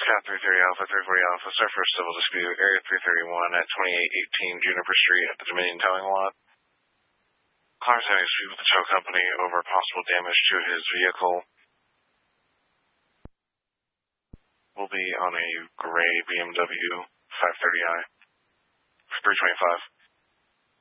Cat 330 Alpha, 340 Alpha, start for a civil dispute, Area 331 at 2818 Juniper Street at the Dominion Towing Lot. Clark's having a dispute with the tow company over possible damage to his vehicle. Will be on a gray BMW 530i for 325.